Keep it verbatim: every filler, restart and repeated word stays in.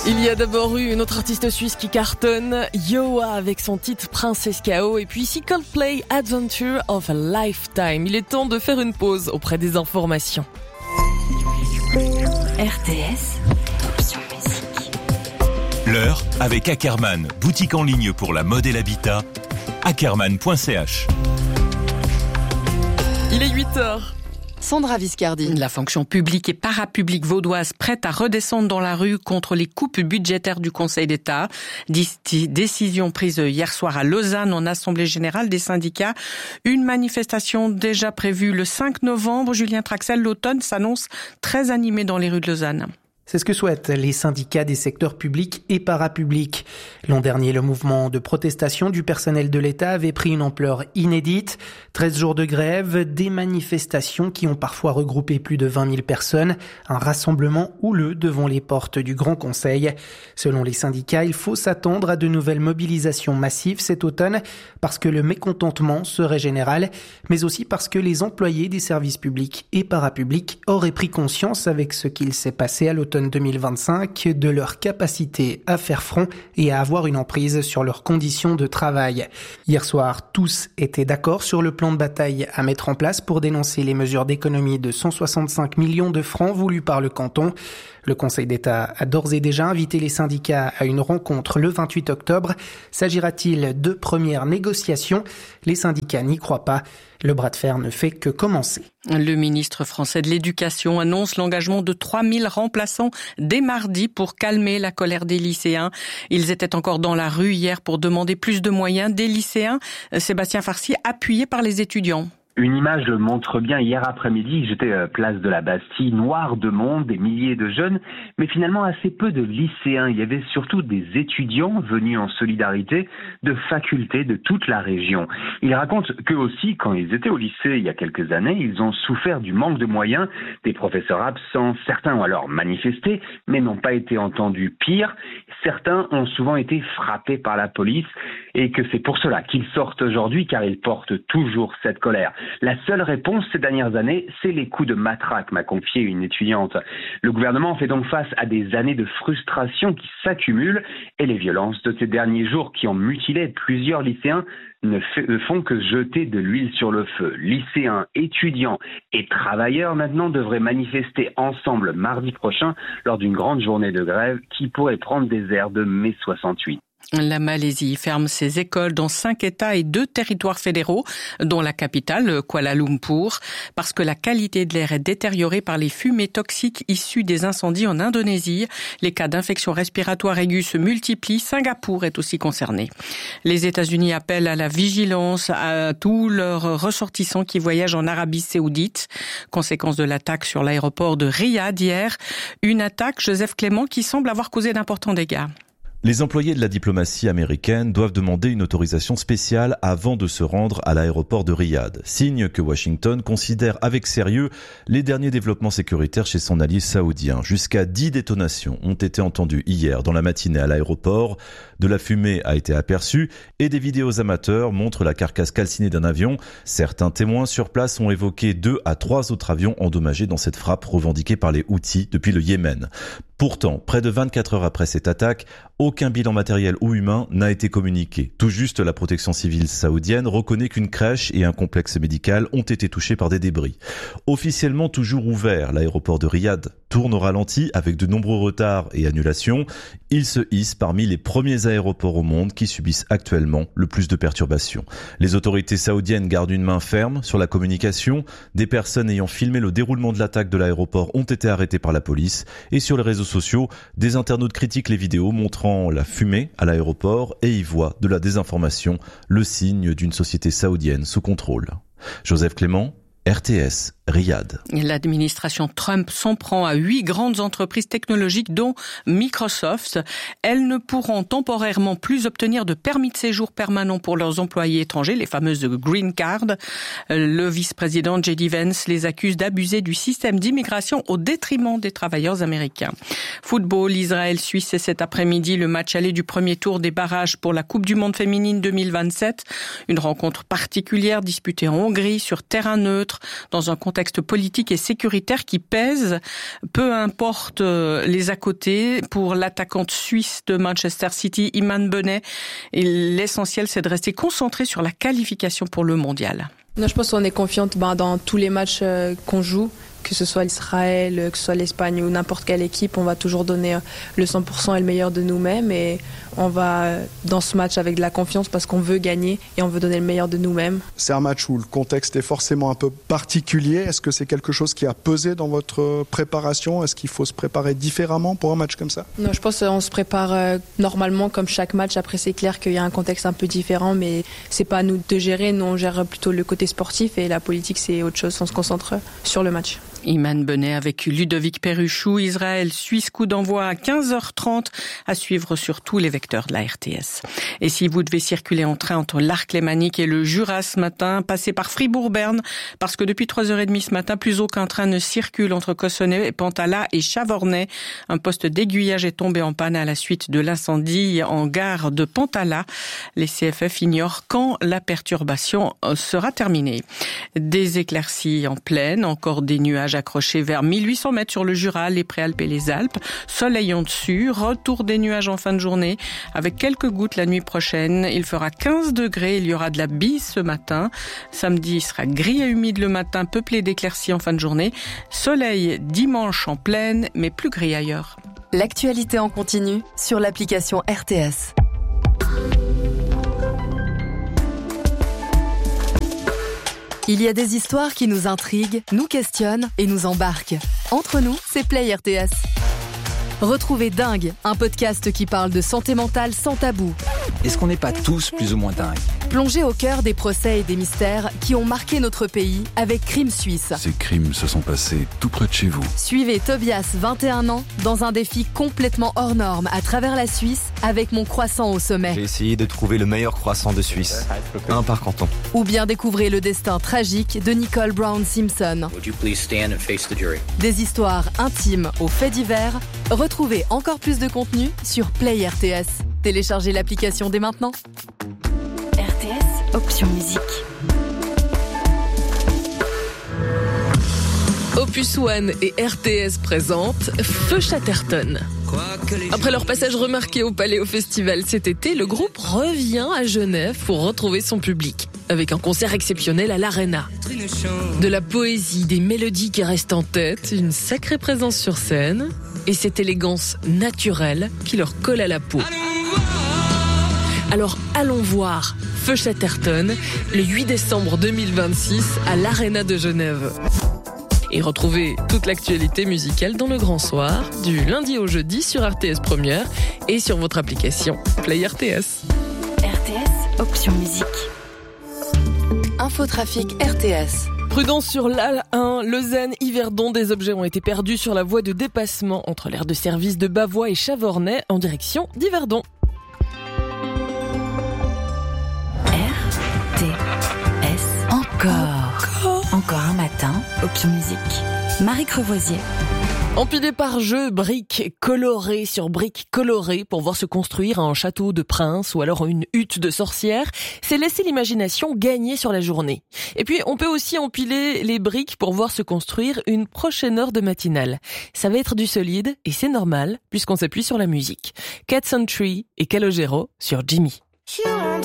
Il y a d'abord eu une autre artiste suisse qui cartonne, Yoa avec son titre Princess K O, et puis ici Coldplay, Adventure of a Lifetime. Il est temps de faire une pause auprès des informations. R T S, option musique. L'heure avec Ackerman, boutique en ligne pour la mode et l'habitat, ackerman point c h. Il est huit heures. Sandra Viscardi. La fonction publique et parapublique vaudoise prête à redescendre dans la rue contre les coupes budgétaires du Conseil d'État. Décision prise hier soir à Lausanne en assemblée générale des syndicats. Une manifestation déjà prévue le cinq novembre. Julien Traxel, l'automne s'annonce très animé dans les rues de Lausanne. C'est ce que souhaitent les syndicats des secteurs publics et parapublics. L'an dernier, le mouvement de protestation du personnel de l'État avait pris une ampleur inédite. treize jours de grève, des manifestations qui ont parfois regroupé plus de vingt mille personnes. Un rassemblement houleux devant les portes du Grand Conseil. Selon les syndicats, il faut s'attendre à de nouvelles mobilisations massives cet automne parce que le mécontentement serait général, mais aussi parce que les employés des services publics et parapublics auraient pris conscience avec ce qu'il s'est passé à l'automne deux mille vingt-cinq de leur capacité à faire front et à avoir une emprise sur leurs conditions de travail. Hier soir, tous étaient d'accord sur le plan de bataille à mettre en place pour dénoncer les mesures d'économie de cent soixante-cinq millions de francs voulues par le canton. Le Conseil d'État a d'ores et déjà invité les syndicats à une rencontre le vingt-huit octobre. S'agira-t-il de premières négociations ? Les syndicats n'y croient pas. Le bras de fer ne fait que commencer. Le ministre français de l'Éducation annonce l'engagement de trois mille remplaçants dès mardi pour calmer la colère des lycéens. Ils étaient encore dans la rue hier pour demander plus de moyens des lycéens. Sébastien Farcy, appuyé par les étudiants. Une image le montre bien. Hier après-midi, j'étais à place de la Bastille, noir de monde, des milliers de jeunes, mais finalement assez peu de lycéens. Il y avait surtout des étudiants venus en solidarité de facultés de toute la région. Ils racontent qu'eux aussi, quand ils étaient au lycée il y a quelques années, ils ont souffert du manque de moyens, des professeurs absents. Certains ont alors manifesté, mais n'ont pas été entendus. Pire, certains ont souvent été frappés par la police et que c'est pour cela qu'ils sortent aujourd'hui, car ils portent toujours cette colère. La seule réponse ces dernières années, c'est les coups de matraque, m'a confié une étudiante. Le gouvernement fait donc face à des années de frustration qui s'accumulent et les violences de ces derniers jours qui ont mutilé plusieurs lycéens ne, fait, ne font que jeter de l'huile sur le feu. Lycéens, étudiants et travailleurs maintenant devraient manifester ensemble mardi prochain lors d'une grande journée de grève qui pourrait prendre des airs de mai soixante-huit. La Malaisie ferme ses écoles dans cinq États et deux territoires fédéraux, dont la capitale, Kuala Lumpur, parce que la qualité de l'air est détériorée par les fumées toxiques issues des incendies en Indonésie. Les cas d'infection respiratoire aiguë se multiplient. Singapour est aussi concerné. Les États-Unis appellent à la vigilance à tous leurs ressortissants qui voyagent en Arabie Saoudite. Conséquence de l'attaque sur l'aéroport de Riyad hier. Une attaque, Joseph Clément, qui semble avoir causé d'importants dégâts. Les employés de la diplomatie américaine doivent demander une autorisation spéciale avant de se rendre à l'aéroport de Riyad. Signe que Washington considère avec sérieux les derniers développements sécuritaires chez son allié saoudien. Jusqu'à dix détonations ont été entendues hier dans la matinée à l'aéroport. De la fumée a été aperçue et des vidéos amateurs montrent la carcasse calcinée d'un avion. Certains témoins sur place ont évoqué deux à trois autres avions endommagés dans cette frappe revendiquée par les Houthis depuis le Yémen. Pourtant, près de vingt-quatre heures après cette attaque, aucun bilan matériel ou humain n'a été communiqué. Tout juste, la protection civile saoudienne reconnaît qu'une crèche et un complexe médical ont été touchés par des débris. Officiellement toujours ouvert, l'aéroport de Riyad tourne au ralenti avec de nombreux retards et annulations. Il se hisse parmi les premiers aéroports au monde qui subissent actuellement le plus de perturbations. Les autorités saoudiennes gardent une main ferme sur la communication. Des personnes ayant filmé le déroulement de l'attaque de l'aéroport ont été arrêtées par la police. Et sur les réseaux sociaux, des internautes critiquent les vidéos montrant la fumée à l'aéroport et y voient de la désinformation, le signe d'une société saoudienne sous contrôle. Joseph Clément, R T S, Riyad. L'administration Trump s'en prend à huit grandes entreprises technologiques, dont Microsoft. Elles ne pourront temporairement plus obtenir de permis de séjour permanent pour leurs employés étrangers, les fameuses Green Card. Le vice-président J D Vance les accuse d'abuser du système d'immigration au détriment des travailleurs américains. Football, Israël-Suisse, c'est cet après-midi le match aller du premier tour des barrages pour la Coupe du Monde féminine deux mille vingt-sept. Une rencontre particulière disputée en Hongrie sur terrain neutre dans un contexte contexte politique et sécuritaire qui pèse, peu importe les à côté. Pour l'attaquante suisse de Manchester City, Iman Benet, et l'essentiel c'est de rester concentré sur la qualification pour le mondial. Non, je pense qu'on est confiante ben, dans tous les matchs euh, qu'on joue, que ce soit l'Israël, que ce soit l'Espagne ou n'importe quelle équipe, on va toujours donner le cent pour cent et le meilleur de nous-mêmes et on va dans ce match avec de la confiance parce qu'on veut gagner et on veut donner le meilleur de nous-mêmes. C'est un match où le contexte est forcément un peu particulier. Est-ce que c'est quelque chose qui a pesé dans votre préparation ? Est-ce qu'il faut se préparer différemment pour un match comme ça ? Non, je pense qu'on se prépare euh, normalement comme chaque match. Après, c'est clair qu'il y a un contexte un peu différent, mais c'est pas à nous de gérer. Nous, on gère plutôt le côté sportif et la politique, c'est autre chose. On se concentre sur le match. Iman Benet avec Ludovic Perruchou, Israël, Suisse, coup d'envoi à quinze heures trente, à suivre sur tous les vecteurs de la R T S. Et si vous devez circuler en train entre l'Arc Lémanique et le Jura ce matin, passez par Fribourg-Berne, parce que depuis trois heures trente ce matin, plus aucun train ne circule entre Cossonay, Pantala et Chavornay. Un poste d'aiguillage est tombé en panne à la suite de l'incendie en gare de Pantala. Les C F F ignorent quand la perturbation sera terminée. Des éclaircies en pleine, encore des nuages accrochés vers mille huit cents mètres sur le Jura, les Préalpes et les Alpes. Soleil en dessus, retour des nuages en fin de journée avec quelques gouttes la nuit prochaine. Il fera quinze degrés, il y aura de la bise ce matin. Samedi, il sera gris et humide le matin, peuplé d'éclaircies en fin de journée. Soleil dimanche en pleine, mais plus gris ailleurs. L'actualité en continu sur l'application R T S. Il y a des histoires qui nous intriguent, nous questionnent et nous embarquent. Entre nous, c'est Play R T S. Retrouvez Dingue, un podcast qui parle de santé mentale sans tabou. Est-ce qu'on n'est pas tous plus ou moins dingues ? Plongez au cœur des procès et des mystères qui ont marqué notre pays avec Crime Suisse. Ces crimes se sont passés tout près de chez vous. Suivez Tobias, vingt et un ans, dans un défi complètement hors norme à travers la Suisse avec mon croissant au sommet. J'ai essayé de trouver le meilleur croissant de Suisse, un par canton. Ou bien découvrez le destin tragique de Nicole Brown Simpson. Would you please stand and face the jury? Des histoires intimes aux faits divers. Retrouvez encore plus de contenu sur Play R T S. Téléchargez l'application dès maintenant. R T S, option musique. Opus One et R T S présentent Feu Chatterton. Après leur passage remarqué au Palais au Festival cet été, le groupe revient à Genève pour retrouver son public, avec un concert exceptionnel à l'Arena. De la poésie, des mélodies qui restent en tête, une sacrée présence sur scène, et cette élégance naturelle qui leur colle à la peau. Alors allons voir Feu Chatterton le huit décembre deux mille vingt-six à l'Arena de Genève. Et retrouvez toute l'actualité musicale dans le Grand Soir, du lundi au jeudi sur R T S Première et sur votre application Play R T S. R T S, option musique. Infotrafic R T S. Prudence sur l'A un, Lausanne-Yverdon. Des objets ont été perdus sur la voie de dépassement entre l'aire de service de Bavois et Chavornay en direction d'Yverdon. R T S. Encore. Encore un matin, option musique. Marie Crevoisier. Empilé par jeu, briques colorées sur briques colorées pour voir se construire un château de prince ou alors une hutte de sorcière, c'est laisser l'imagination gagner sur la journée. Et puis on peut aussi empiler les briques pour voir se construire une prochaine heure de matinale. Ça va être du solide et c'est normal puisqu'on s'appuie sur la musique. Cat Century et Calogero sur Jimmy.